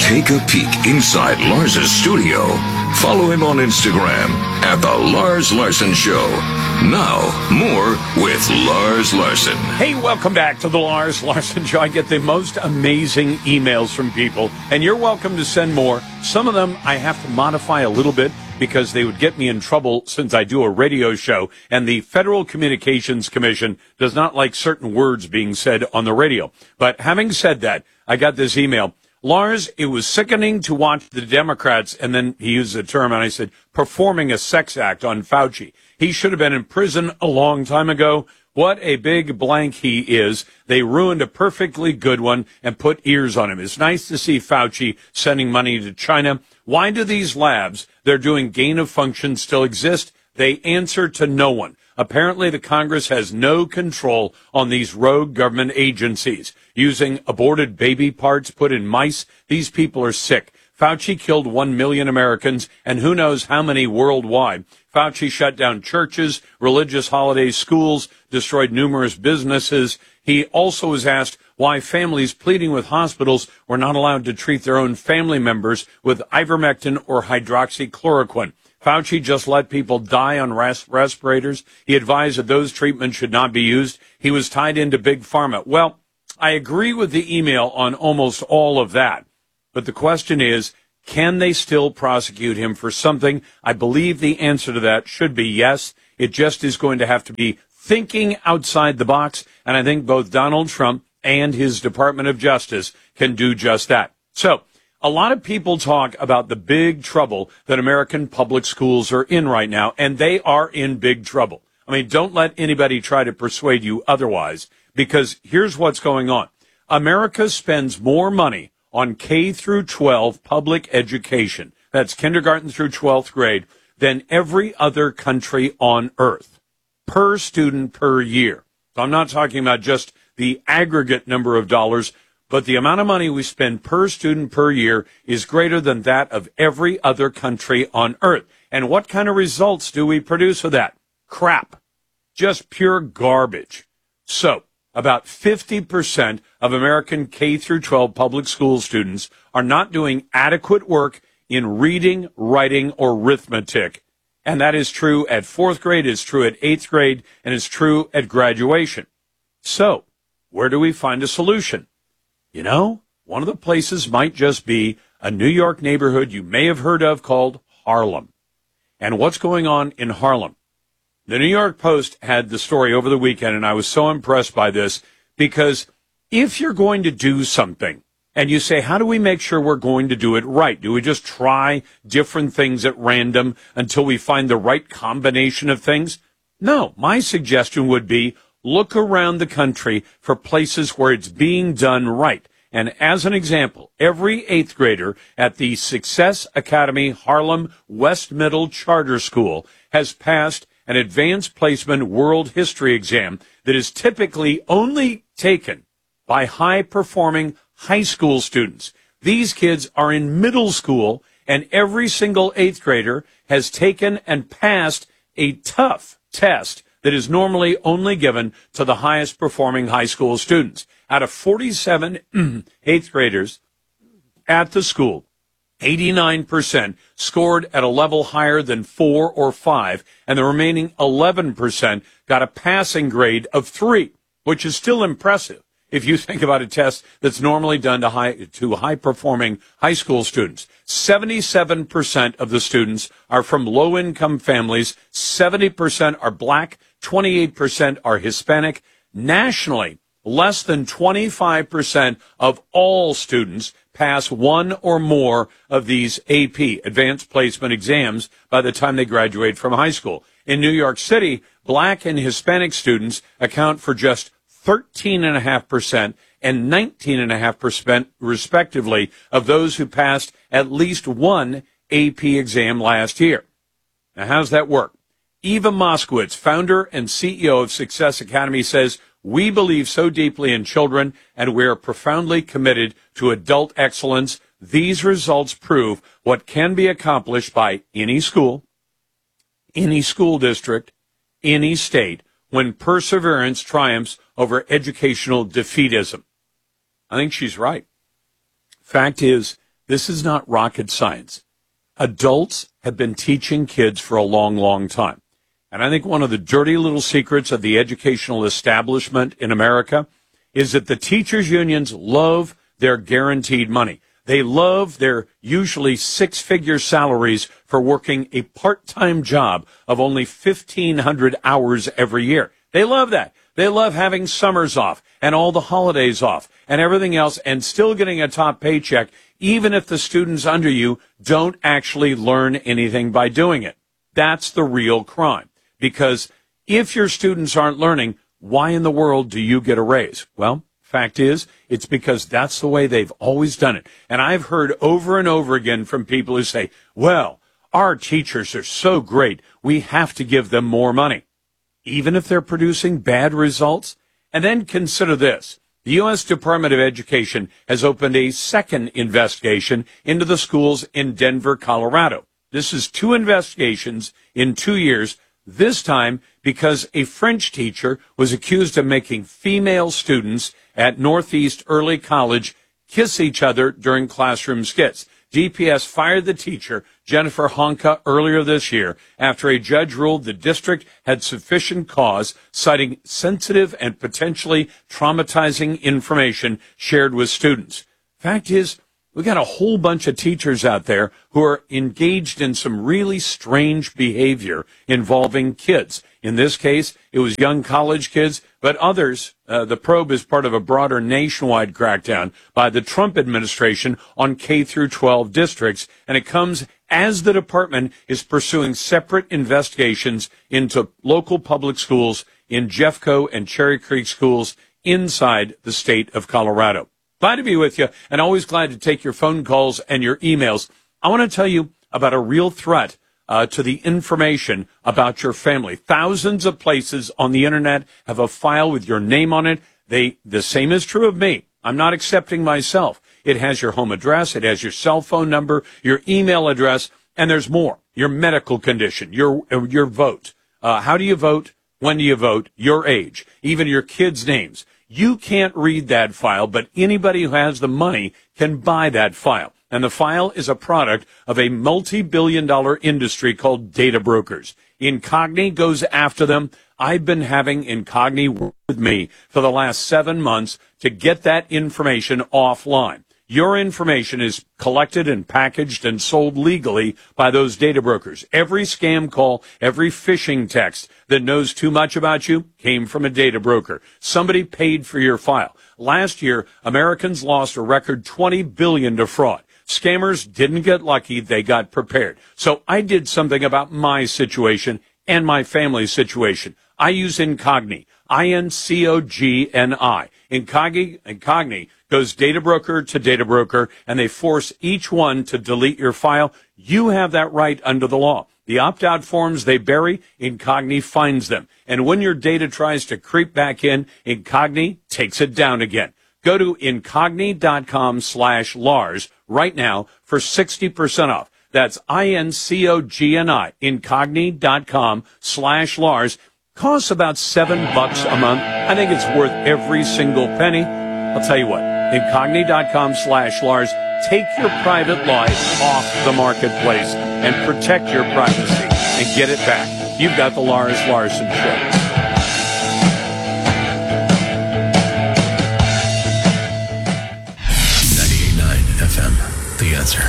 take a peek inside Lars's studio. Follow him on Instagram at The Lars Larson Show. Now, more with Lars Larson. Hey, welcome back to The Lars Larson Show. I get the most amazing emails from people, and you're welcome to send more. Some of them I have to modify a little bit because they would get me in trouble since I do a radio show, and the Federal Communications Commission does not like certain words being said on the radio. But having said that, I got this email. Lars, it was sickening to watch the Democrats, and then he used the term, and I said, performing a sex act on Fauci. He should have been in prison a long time ago. What a big blank he is. They ruined a perfectly good one and put ears on him. It's nice to see Fauci sending money to China. Why do these labs they're doing gain of function still exist? They answer to no one. Apparently, the Congress has no control on these rogue government agencies. Using aborted baby parts put in mice, these people are sick. Fauci killed 1 million Americans, and who knows how many worldwide. Fauci shut down churches, religious holidays, schools, destroyed numerous businesses. He also was asked why families pleading with hospitals were not allowed to treat their own family members with ivermectin or hydroxychloroquine. Fauci just let people die on respirators. He advised that those treatments should not be used. He was tied into Big Pharma. Well, I agree with the email on almost all of that. But the question is, can they still prosecute him for something? I believe the answer to that should be yes. It just is going to have to be thinking outside the box. And I think both Donald Trump and his Department of Justice can do just that. So a lot of people talk about the big trouble that American public schools are in right now, and they are in big trouble. I mean, don't let anybody try to persuade you otherwise, because here's what's going on. America spends more money on K through 12 public education, that's kindergarten through 12th grade, than every other country on earth, per student per year. So I'm not talking about just the aggregate number of dollars, but the amount of money we spend per student per year is greater than that of every other country on earth. And what kind of results do we produce with that? Crap. Just pure garbage. So about 50% of American K through 12 public school students are not doing adequate work in reading, writing, or arithmetic. And that is true at 4th grade, it's true at 8th grade, and it's true at graduation. So where do we find a solution? You know, one of the places might just be a New York neighborhood you may have heard of called Harlem. And what's going on in Harlem? The New York Post had the story over the weekend, and I was so impressed by this, because if you're going to do something, and you say, how do we make sure we're going to do it right? Do we just try different things at random until we find the right combination of things? No, my suggestion would be look around the country for places where it's being done right. And as an example, every 8th grader at the Success Academy Harlem West Middle Charter School has passed an advanced placement world history exam that is typically only taken by high-performing high school students. These kids are in middle school, and every single 8th grader has taken and passed a tough test that is normally only given to the highest performing high school students. Out of 47 8th graders at the school, 89% scored at a level higher than 4 or 5, and the remaining 11% got a passing grade of 3, which is still impressive if you think about a test that's normally done to high-performing high school students. 77% of the students are from low-income families, 70% are black, 28% are Hispanic. Nationally, less than 25% of all students pass one or more of these AP, advanced placement exams, by the time they graduate from high school. In New York City, black and Hispanic students account for just 13.5% and 19.5%, respectively, of those who passed at least one AP exam last year. Now, how's that work? Eva Moskowitz, founder and CEO of Success Academy, says, we believe so deeply in children, and we are profoundly committed to adult excellence. These results prove what can be accomplished by any school district, any state, when perseverance triumphs over educational defeatism. I think she's right. Fact is, This is not rocket science. Adults have been teaching kids for a long, long time. And I think one of the dirty little secrets of the educational establishment in America is that the teachers' unions love their guaranteed money. They love their usually six-figure salaries for working a part-time job of only 1,500 hours every year. They love that. They love having summers off and all the holidays off and everything else and still getting a top paycheck, even if the students under you don't actually learn anything by doing it. That's the real crime. Because if your students aren't learning, why in the world do you get a raise? Well, fact is, it's because that's the way they've always done it. And I've heard over and over again from people who say, well, our teachers are so great, we have to give them more money, even if they're producing bad results. And then consider this. The U.S. Department of Education has opened a second investigation into the schools in Denver, Colorado. This is 2 investigations in 2 years, this time because a French teacher was accused of making female students at Northeast Early College kiss each other during classroom skits. DPS fired the teacher, Jennifer Honka, earlier this year after a judge ruled the district had sufficient cause, citing sensitive and potentially traumatizing information shared with students. Fact is, we got a whole bunch of teachers out there who are engaged in some really strange behavior involving kids. In this case, it was young college kids, but others, the probe is part of a broader nationwide crackdown by the Trump administration on K through 12 districts, and it comes as the department is pursuing separate investigations into local public schools in Jeffco and Cherry Creek schools inside the state of Colorado. Glad to be with you, and always glad to take your phone calls and your emails. I want to tell you about a real threat to the information about your family. Thousands of places on the internet have a file with your name on it. The same is true of me. I'm not accepting myself. It has your home address, it has your cell phone number, your email address, and there's more. Your medical condition, your vote. How do you vote? When do you vote? Your age, even your kids' names. You can't read that file, but anybody who has the money can buy that file. And the file is a product of a multi-billion-dollar industry called data brokers. Incogni goes after them. I've been having Incogni work with me for the last 7 months to get that information offline. Your information is collected and packaged and sold legally by those data brokers. Every scam call, every phishing text that knows too much about you came from a data broker. Somebody paid for your file. Last year, Americans lost a record $20 billion to fraud. Scammers didn't get lucky, they got prepared. So I did something about my situation and my family's situation. I use Incogni, Incogni. Incogni goes data broker to data broker, and they force each one to delete your file. You have that right under the law. The opt-out forms they bury, Incogni finds them. And when your data tries to creep back in, Incogni takes it down again. Go to Incogni.com/Lars right now for 60% off. That's Incogni, Incogni.com/Lars. Costs about $7 a month. I think it's worth every single penny. I'll tell you what, Incogni.com/Lars. Take your private life off the marketplace and protect your privacy and get it back. You've got the Lars Larson Show. 98.9 FM, The Answer.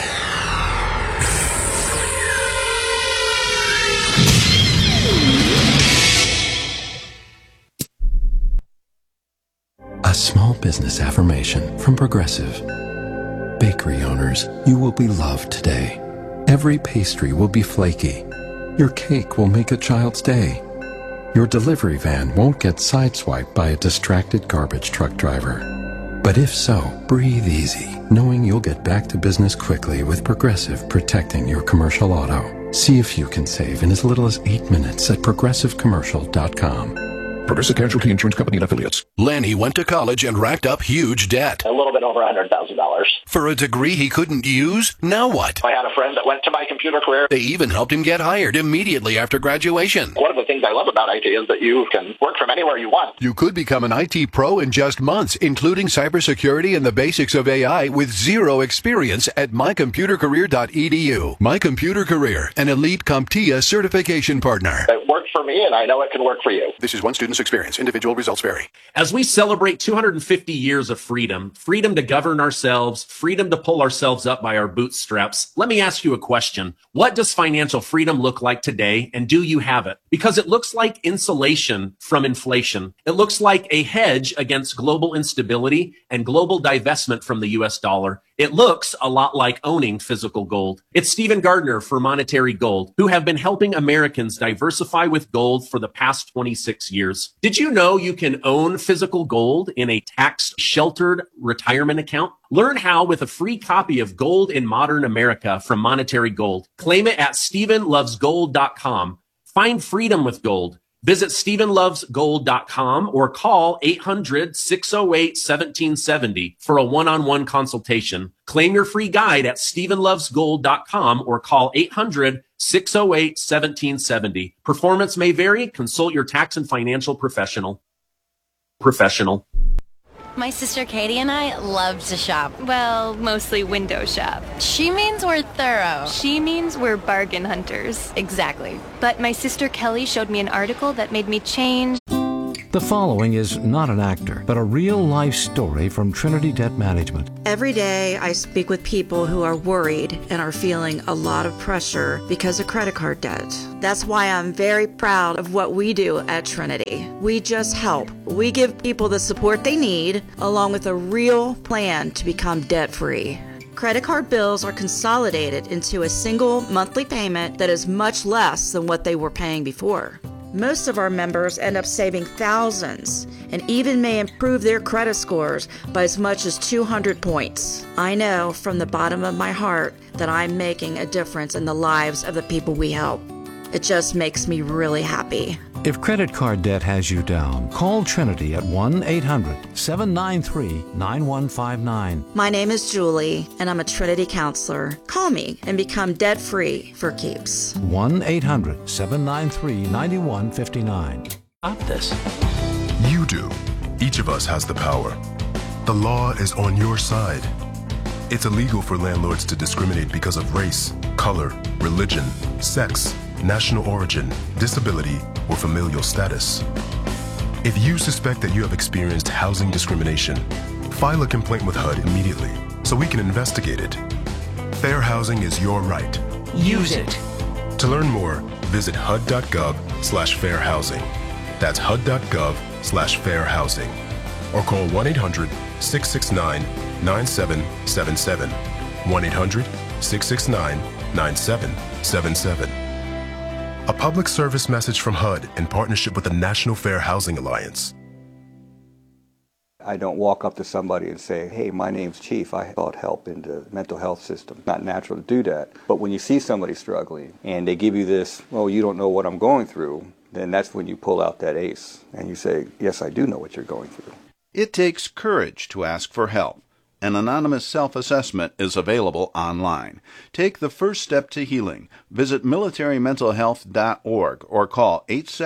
A small business affirmation from Progressive. Bakery owners, you will be loved today. Every pastry will be flaky. Your cake will make a child's day. Your delivery van won't get sideswiped by a distracted garbage truck driver. But if so, breathe easy, knowing you'll get back to business quickly with Progressive protecting your commercial auto. See if you can save in as little as 8 minutes at progressivecommercial.com. Progressive Casualty Insurance Company and Affiliates. Lenny went to college and racked up huge debt. A little bit over $100,000. For a degree he couldn't use? Now what? I had a friend that went to My Computer Career. They even helped him get hired immediately after graduation. One of the things I love about IT is that you can work from anywhere you want. You could become an IT pro in just months, including cybersecurity and the basics of AI with zero experience at mycomputercareer.edu. My Computer Career, an elite CompTIA certification partner. It worked for me, and I know it can work for you. This is one student's experience. Individual results vary. As we celebrate 250 years of freedom, freedom to govern ourselves, freedom to pull ourselves up by our bootstraps, let me ask you a question. What does financial freedom look like today, and do you have it? Because it looks like insulation from inflation. It looks like a hedge against global instability and global divestment from the US dollar. It looks a lot like owning physical gold. It's Stephen Gardner for Monetary Gold, who have been helping Americans diversify with gold for the past 26 years. Did you know you can own physical gold in a tax-sheltered retirement account? Learn how with a free copy of Gold in Modern America from Monetary Gold. Claim it at StephenLovesGold.com. Find freedom with gold. Visit StephenLovesGold.com or call 800-608-1770 for a one-on-one consultation. Claim your free guide at StephenLovesGold.com or call 800-608-1770. Performance may vary. Consult your tax and financial professional. My sister Katie and I love to shop. Well, mostly window shop. She means we're thorough. She means we're bargain hunters. Exactly. But my sister Kelly showed me an article that made me change. The following is not an actor, but a real-life story from Trinity Debt Management. Every day I speak with people who are worried and are feeling a lot of pressure because of credit card debt. That's why I'm very proud of what we do at Trinity. We just help. We give people the support they need, along with a real plan to become debt-free. Credit card bills are consolidated into a single monthly payment that is much less than what they were paying before. Most of our members end up saving thousands and even may improve their credit scores by as much as 200 points. I know from the bottom of my heart that I'm making a difference in the lives of the people we help. It just makes me really happy. If credit card debt has you down, call Trinity at 1-800-793-9159. My name is Julie, and I'm a Trinity counselor. Call me and become debt-free for keeps. 1-800-793-9159. Stop this. You do. Each of us has the power. The law is on your side. It's illegal for landlords to discriminate because of race, color, religion, sex, national origin, disability, or familial status. If you suspect that you have experienced housing discrimination, file a complaint with HUD immediately so we can investigate it. Fair housing is your right. Use it. To learn more, visit hud.gov/fairhousing. That's hud.gov/fairhousing. Or call 1-800-669-9777. 1-800-669-9777. A public service message from HUD in partnership with the National Fair Housing Alliance. I don't walk up to somebody and say, hey, my name's Chief. I sought help in the mental health system. Not natural to do that. But when you see somebody struggling and they give you this, well, you don't know what I'm going through, then that's when you pull out that ace and you say, yes, I do know what you're going through. It takes courage to ask for help. An anonymous self-assessment is available online. Take the first step to healing. Visit militarymentalhealth.org or call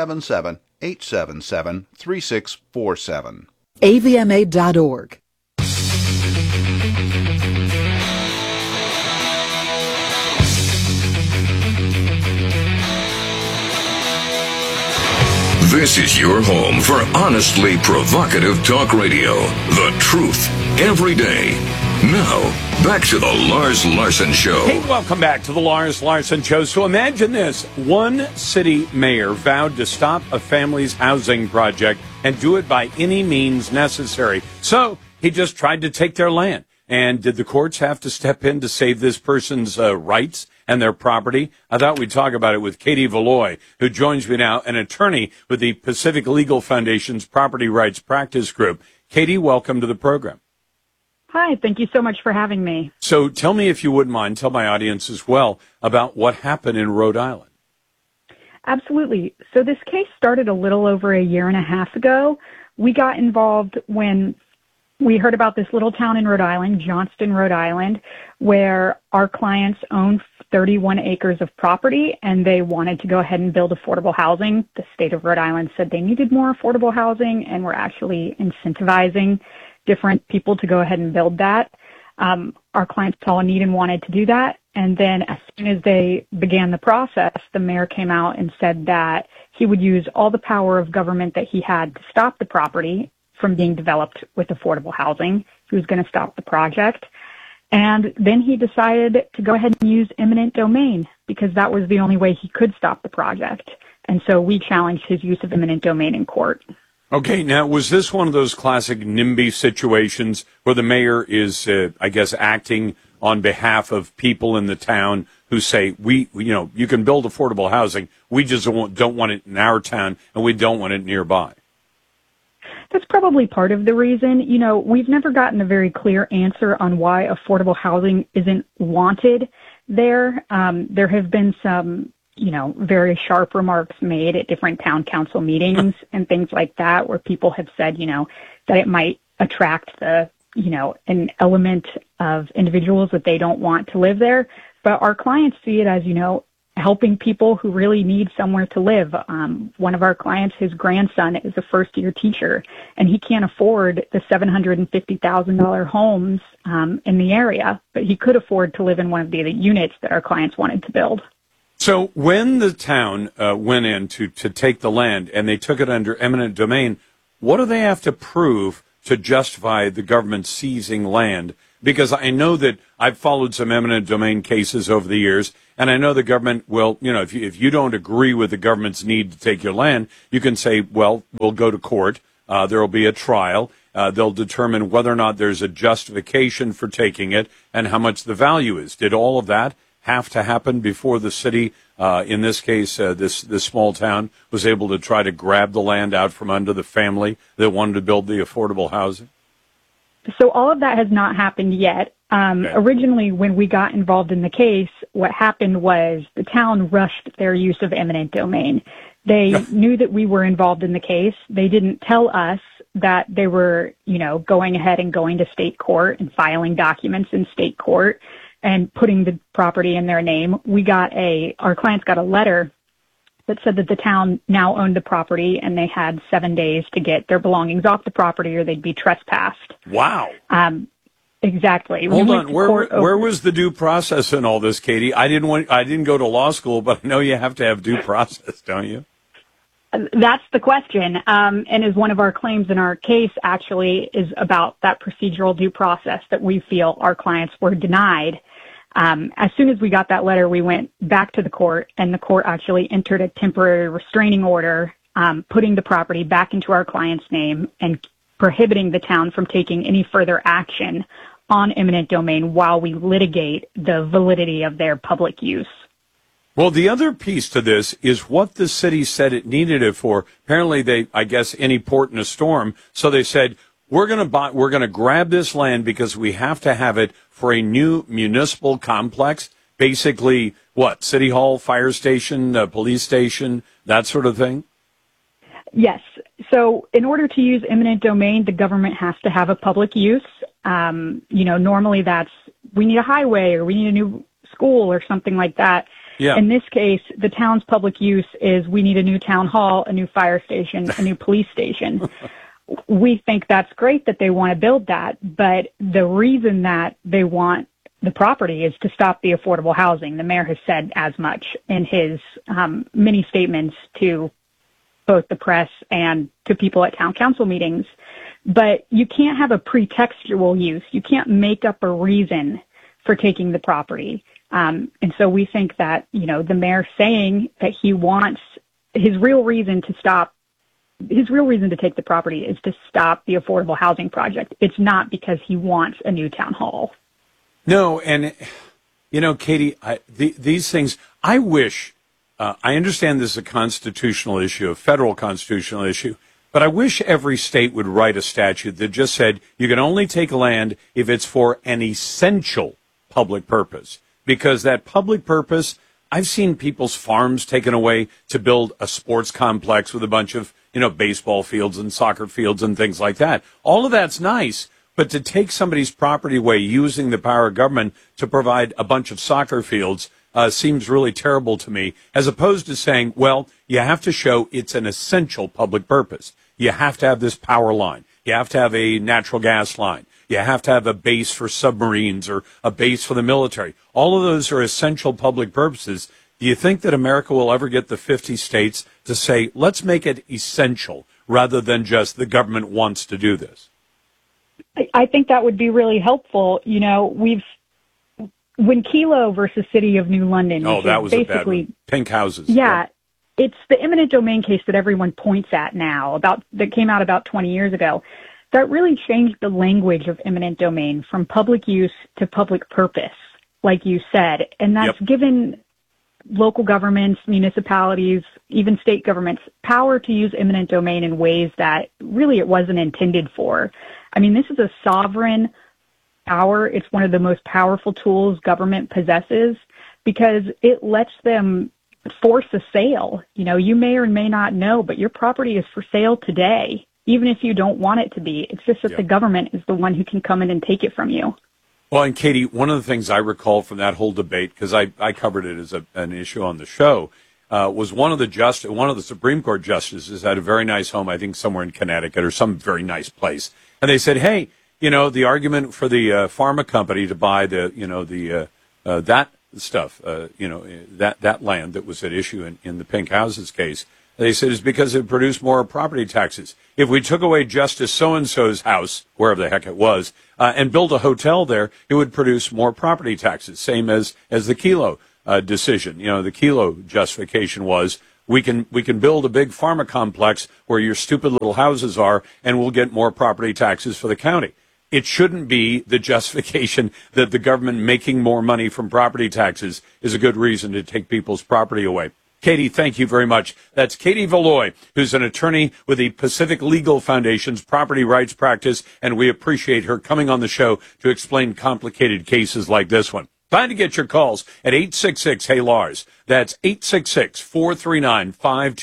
877-877-3647. avma.org. This is your home for honestly provocative talk radio. The truth, every day. Now, back to the Lars Larson Show. Hey, welcome back to the Lars Larson Show. So imagine this. One city mayor vowed to stop a family's housing project and do it by any means necessary. So he just tried to take their land. And did the courts have to step in to save this person's rights and their property? I thought we'd talk about it with Katie Valoy, who joins me now, an attorney with the Pacific Legal Foundation's Property Rights Practice Group. Katie, welcome to the program. Hi, thank you so much for having me. So tell me, if you wouldn't mind, tell my audience as well about what happened in Rhode Island. Absolutely. So this case started a little over a year and a half ago. We got involved when we heard about this little town in Rhode Island, Johnston, Rhode Island, where our clients own 31 acres of property, and they wanted to go ahead and build affordable housing. The state of Rhode Island said they needed more affordable housing, and we're actually incentivizing different people to go ahead and build that. Our clients saw a need and wanted to do that. And then as soon as they began the process, the mayor came out and said that he would use all the power of government that he had to stop the property from being developed with affordable housing. He was going to stop the project. And then he decided to go ahead and use eminent domain because that was the only way he could stop the project. And so we challenged his use of eminent domain in court. Okay, now, was this one of those classic NIMBY situations where the mayor is, I guess, acting on behalf of people in the town who say, you can build affordable housing, we just don't want it in our town, and we don't want it nearby? That's probably part of the reason. We've never gotten a very clear answer on why affordable housing isn't wanted there. There have been some very sharp remarks made at different town council meetings and things like that, where people have said, that it might attract an element of individuals that they don't want to live there. But our clients see it as, helping people who really need somewhere to live. One of our clients, his grandson is a first-year teacher, and he can't afford the $750,000 homes in the area, but he could afford to live in one of the units that our clients wanted to build. So when the town went in to take the land and they took it under eminent domain, what do they have to prove to justify the government seizing land? Because I know that I've followed some eminent domain cases over the years, and I know the government will, if you don't agree with the government's need to take your land, you can say, well, we'll go to court. There will be a trial. They'll determine whether or not there's a justification for taking it and how much the value is. Did all of that have to happen before the city, in this case, this small town, was able to try to grab the land out from under the family that wanted to build the affordable housing? So all of that has not happened yet. Originally, when we got involved in the case, what happened was the town rushed their use of eminent domain. They knew that we were involved in the case. They didn't tell us that they were, going ahead and going to state court and filing documents in state court and putting the property in their name. Our clients got a letter that said that the town now owned the property and they had 7 days to get their belongings off the property or they'd be trespassed. Wow. Exactly. Hold on. Where was the due process in all this, Katie? I didn't go to law school, but I know you have to have due process, don't you? That's the question. And is one of our claims in our case actually is about that procedural due process that we feel our clients were denied. As soon as we got that letter, we went back to the court, and the court actually entered a temporary restraining order, putting the property back into our client's name and prohibiting the town from taking any further action on eminent domain while we litigate the validity of their public use. Well, the other piece to this is what the city said it needed it for. Apparently, any port in a storm. So they said, we're going to grab this land because we have to have it for a new municipal complex. Basically, what? City Hall, fire station, police station, that sort of thing? Yes. So in order to use eminent domain, the government has to have a public use. Normally we need a highway or we need a new school or something like that. Yeah. In this case, the town's public use is we need a new town hall, a new fire station, a new police station. We think that's great that they want to build that, but the reason that they want the property is to stop the affordable housing. The mayor has said as much in his many statements to both the press and to people at town council meetings. But you can't have a pretextual use. You can't make up a reason for taking the property. And so we think that, the mayor saying that he wants his real reason to take the property is to stop the affordable housing project. It's not because he wants a new town hall. No, and, Katie, these things, I wish, I understand this is a constitutional issue, a federal constitutional issue, but I wish every state would write a statute that just said you can only take land if it's for an essential public purpose. Because that public purpose, I've seen people's farms taken away to build a sports complex with a bunch of, baseball fields and soccer fields and things like that. All of that's nice, but to take somebody's property away using the power of government to provide a bunch of soccer fields seems really terrible to me, as opposed to saying, well, you have to show it's an essential public purpose. You have to have this power line. You have to have a natural gas line. You have to have a base for submarines or a base for the military. All of those are essential public purposes. Do you think that America will ever get the 50 states to say, let's make it essential rather than just the government wants to do this? I think that would be really helpful. When Kelo versus City of New London. Oh, that was a bad one. Pink houses. Yeah. It's the eminent domain case that everyone points at now that came out about 20 years ago. That really changed the language of eminent domain from public use to public purpose, like you said. And that's given local governments, municipalities, even state governments power to use eminent domain in ways that really it wasn't intended for. I mean, this is a sovereign power. It's one of the most powerful tools government possesses because it lets them force a sale. You may or may not know, but your property is for sale today, even if you don't want it to be. It's just that the government is the one who can come in and take it from you. Well, and Katie, one of the things I recall from that whole debate, because I covered it as an issue on the show, was one of the Supreme Court justices had a very nice home, I think somewhere in Connecticut or some very nice place. And they said, hey, the argument for the pharma company to buy that stuff, that land that was at issue in the Pink Houses case, they said is because it produced more property taxes. If we took away Justice so-and-so's house, wherever the heck it was, and built a hotel there, it would produce more property taxes, same as the Kelo decision. The Kelo justification was we can build a big pharma complex where your stupid little houses are, and we'll get more property taxes for the county. It shouldn't be the justification that the government making more money from property taxes is a good reason to take people's property away. Katie, thank you very much. That's Katie Valoy, who's an attorney with the Pacific Legal Foundation's property rights practice, and we appreciate her coming on the show to explain complicated cases like this one. Time to get your calls at 866-HEY-LARS. That's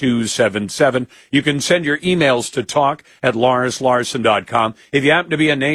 866-439-5277. You can send your emails to talk@larslarson.com. If you happen to be a name